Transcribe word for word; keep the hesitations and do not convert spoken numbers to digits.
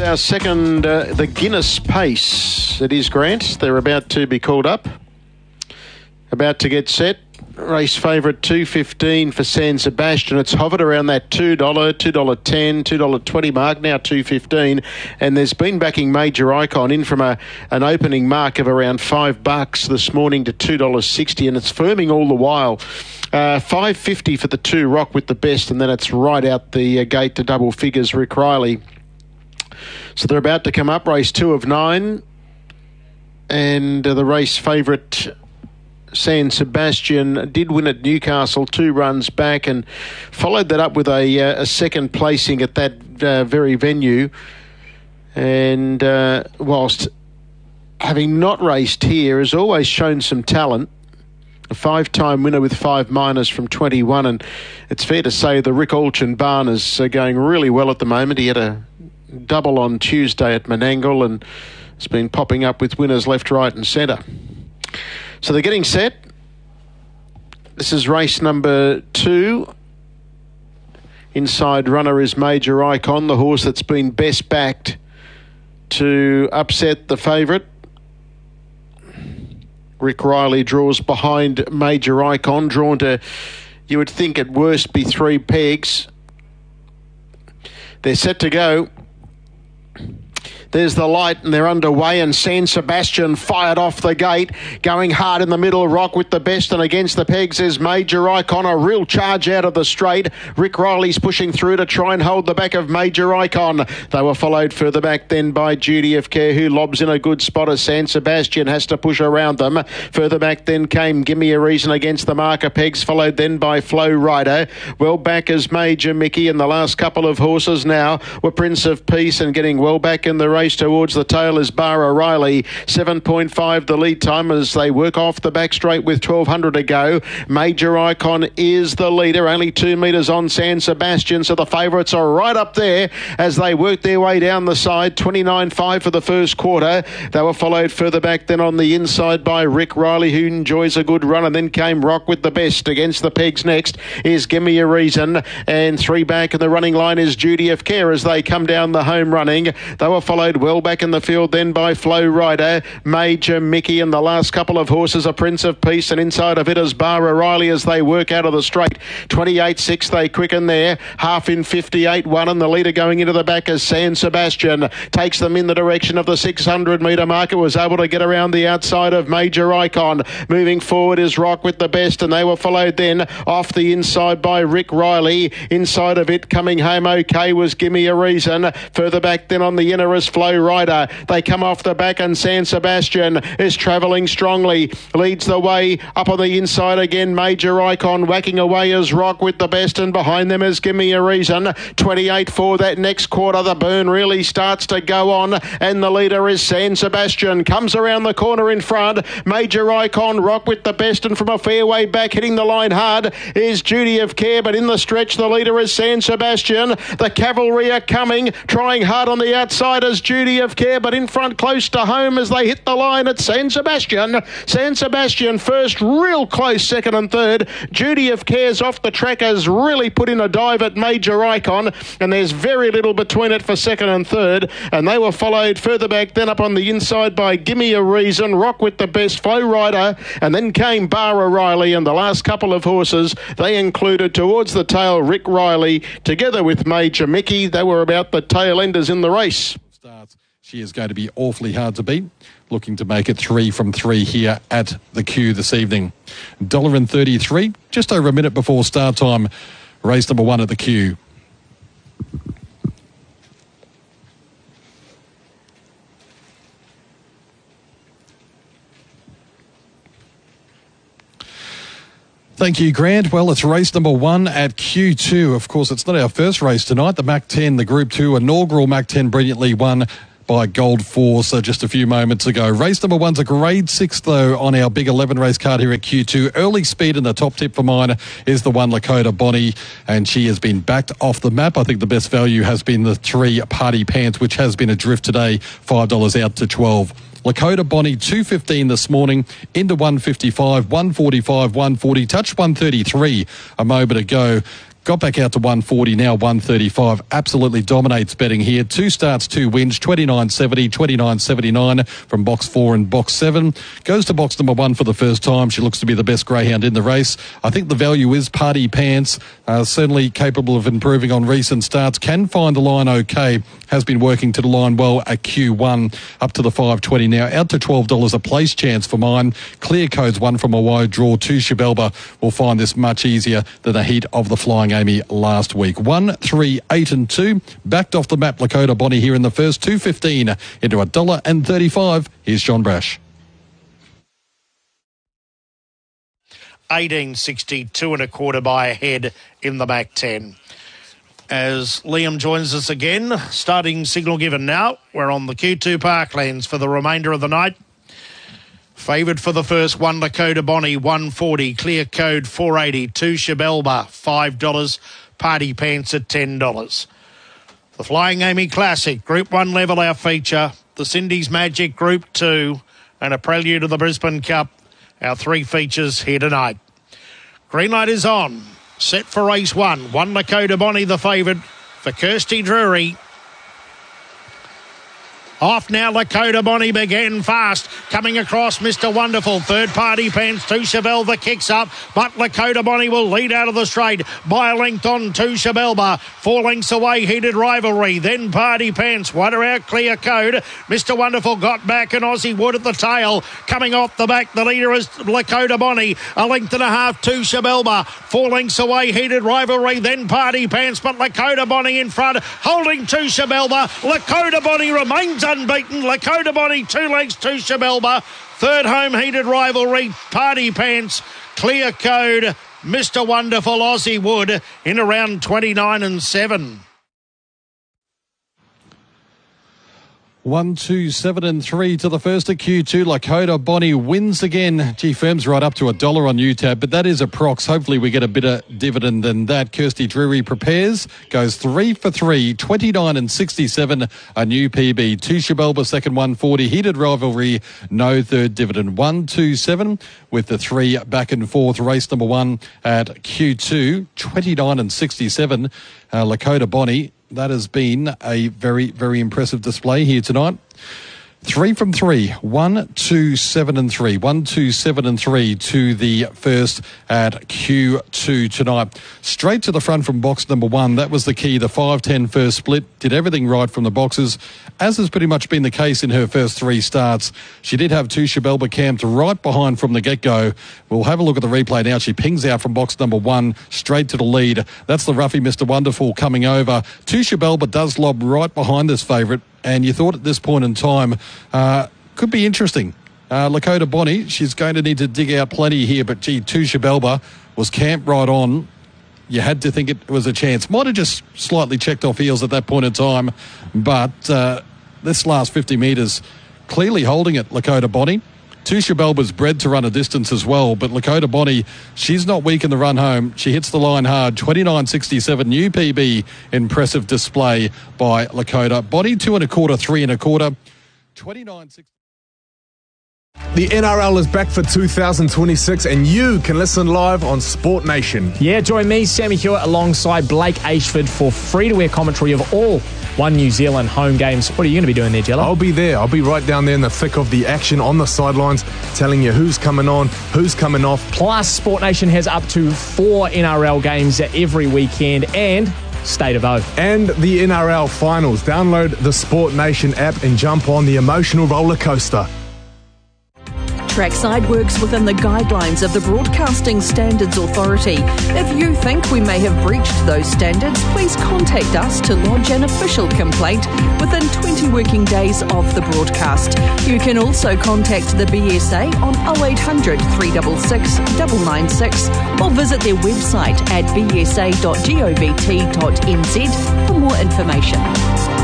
Our second, uh, the Guinness Pace. It is, Grant. They're about to be called up. About to get set. Race favourite two fifteen for San Sebastian. It's hovered around that two dollars, two dollars ten, two dollars twenty mark, now two fifteen. And there's been backing Major Icon in from a an opening mark of around five bucks this morning to two dollars sixty, and it's firming all the while. Uh, five fifty for the two Rock with the Best, and then it's right out the uh, gate to double figures, Rick Riley. So they're about to come up, race two of nine, and uh, the race favourite San Sebastian did win at Newcastle two runs back and followed that up with a, uh, a second placing at that uh, very venue. And uh, whilst having not raced here, has always shown some talent. A five-time winner with five minors from twenty-one, and it's fair to say the Rick Alchin barn is uh, going really well at the moment. He had a double on Tuesday at Menangle and has been popping up with winners left, right and centre. So they're getting set. This is race number two. Inside runner is Major Icon, the horse that's been best backed to upset the favourite. Rick Riley draws behind Major Icon, drawn to, you would think at worst, be three pegs. They're set to go. There's the light and they're underway, and San Sebastian fired off the gate, going hard in the middle. Rock with the Best, and against the pegs is Major Icon. A real charge out of the straight. Rick Riley's pushing through to try and hold the back of Major Icon. They were followed further back then by Duty of Care, who lobs in a good spot as San Sebastian has to push around them. Further back then came Gimme a Reason against the marker pegs, followed then by Flow Rider. Well back is Major Mickey, and the last couple of horses now were Prince of Peace, and getting well back in the race towards the tail is Bar O'Reilly. seven point five the lead time as they work off the back straight with twelve hundred to go. Major Icon is the leader, only two metres on San Sebastian, so the favourites are right up there as they work their way down the side. twenty-nine five for the first quarter. They were followed further back then on the inside by Rick Riley, who enjoys a good run, and then came Rock with the Best. Against the pegs next is Gimme a Reason, and three back in the running line is Duty of Care as they come down the home running. They were followed well back in the field then by Flow Rider, Major Mickey, and the last couple of horses are Prince of Peace, and inside of it is Bar O'Reilly as they work out of the straight. twenty-eight six they quicken there, half in fifty-eight one, and the leader going into the back is San Sebastian. Takes them in the direction of the six hundred metre mark. It was able to get around the outside of Major Icon. Moving forward is Rock with the Best, and they were followed then off the inside by Rick Riley. Inside of it, coming home okay, was Gimme a Reason. Further back then on the inner is Flow Rider. They come off the back, and San Sebastian is travelling strongly, leads the way up on the inside again. Major Icon whacking away as Rock with the Best, and behind them is Gimme a Reason. twenty-eight for that next quarter. The burn really starts to go on, and the leader is San Sebastian. Comes around the corner in front. Major Icon, Rock with the Best, and from a fair way back, hitting the line hard, is Duty of Care, but in the stretch the leader is San Sebastian. The cavalry are coming, trying hard on the outside as Duty of Care, but in front close to home as they hit the line at San Sebastian. San Sebastian first, real close second and third. Duty of Care's off the track, has really put in a dive at Major Icon, and there's very little between it for second and third, and they were followed further back then up on the inside by Gimme a Reason, Rock with the Best, Flow Rider, and then came Bar O'Reilly, and the last couple of horses they included towards the tail Rick Riley together with Major Mickey. They were about the tail enders in the race. Starts. She is going to be awfully hard to beat. Looking to make it three from three here at the Q this evening. one dollar thirty-three, just over a minute before start time. Race number one at the Q. Thank you, Grant. Well, it's race number one at Q two. Of course, it's not our first race tonight. The Mac ten, the Group two inaugural Mac ten, brilliantly won by Gold Force uh, just a few moments ago. Race number one's a grade six, though, on our big eleven race card here at Q two. Early speed, and the top tip for mine is the one Lakota Bonnie, and she has been backed off the map. I think the best value has been the three Party Pants, which has been adrift today, five dollars out to twelve. Lakota Bonnie, two fifteen this morning, into one fifty-five, one forty-five, one forty, touched one thirty-three a moment ago. Got back out to one forty, now one thirty-five. Absolutely dominates betting here. Two starts, two wins, twenty-nine seventy, twenty-nine seventy-nine from box four and box seven. Goes to box number one for the first time. She looks to be the best greyhound in the race. I think the value is Party Pants, uh, certainly capable of improving on recent starts. Can find the line okay. Has been working to the line well at Q one, up to the five twenty now. Out to twelve dollars a place chance for mine. Clear Codes one from a wide draw. Two Shabelba will find this much easier than the heat of the Flying Amy last week. One, three, eight and two. Backed off the map, Lakota Bonnie here in the first. two fifteen into a dollar and thirty-five. Here's John Brash. eighteen sixty, two and a quarter by a head in the back ten. As Liam joins us again, starting signal given now. We're on the Q two Parklands for the remainder of the night. Favoured for the first one, Lakota Bonnie, one forty. Clear Code, four eighty. Two Shabelba, five dollars. Party Pants at ten dollars. The Flying Amy Classic, Group one level, our feature. The Cindy's Magic, Group two. And a prelude to the Brisbane Cup, our three features here tonight. Green light is on. Set for race one. One Lakota Bonnie, the favourite for Kirsty Drury. Off now, Lakota Bonnie began fast. Coming across, Mister Wonderful. Third Party Pants, two Shabelba kicks up. But Lakota Bonnie will lead out of the straight by a length on two Shabelba. Four lengths away, Heated Rivalry. Then Party Pants, water out, Clear Code. Mister Wonderful got back and Aussie Wood at the tail. Coming off the back, the leader is Lakota Bonnie. A length and a half, two Shabelba. Four lengths away, Heated Rivalry. Then Party Pants, but Lakota Bonnie in front. Holding two Shabelba. Lakota Bonnie remains unbeaten. Lakota Bonnie, two lengths, two Shabelba. Third home, Heated Rivalry, Party Pants, Clear Code, Mister Wonderful, Aussie Wood in around twenty-nine and seven. One, two, seven and three to the first at Q two. Lakota Bonnie wins again. G Firm's right up to a dollar on U TAB, but that is a prox. Hopefully we get a bit of dividend than that. Kirsty Drury prepares, goes three for three, twenty-nine and sixty-seven, a new P B. Two Shabelba, second one forty. Heated Rivalry, no third dividend. One, two, seven with the three back and forth. Race number one at Q two, twenty-nine and sixty-seven. Uh, Lakota Bonnie. That has been a very, very impressive display here tonight. Three from three. One, two, seven and three. One, two, seven and three to the first at Q two tonight. Straight to the front from box number one. That was the key. The five ten first split. Did everything right from the boxes, as has pretty much been the case in her first three starts. She did have two Shabelba camped right behind from the get-go. We'll have a look at the replay now. She pings out from box number one straight to the lead. That's the roughie, Mister Wonderful, coming over. Two Shabelba does lob right behind this favourite. And you thought at this point in time, uh, could be interesting. Uh, Lakota Bonnie, she's going to need to dig out plenty here, but gee, two Shabelba was camped right on. You had to think it was a chance. Might have just slightly checked off heels at that point in time, but uh, this last fifty metres, clearly holding it, Lakota Bonnie. Two Shabelba's bred to run a distance as well, but Lakota Bonnie, she's not weak in the run home. She hits the line hard. twenty-nine sixty-seven, new P B. Impressive display by Lakota Bonnie. Two and a quarter, three and a quarter. twenty-nine sixty. The N R L is back for two thousand twenty-six and you can listen live on Sport Nation. Yeah, join me, Sammy Hewitt, alongside Blake Ashford for free-to-air commentary of all One New Zealand home games. What are you going to be doing there, Jello? I'll be there. I'll be right down there in the thick of the action on the sidelines, telling you who's coming on, who's coming off. Plus, Sport Nation has up to four N R L games every weekend and State of O. And the N R L finals. Download the Sport Nation app and jump on the emotional roller coaster. Trackside works within the guidelines of the Broadcasting Standards Authority. If you think we may have breached those standards, please contact us to lodge an official complaint within twenty working days of the broadcast. You can also contact the B S A on oh eight hundred, three six six, nine nine six or visit their website at b s a dot govt dot n z for more information.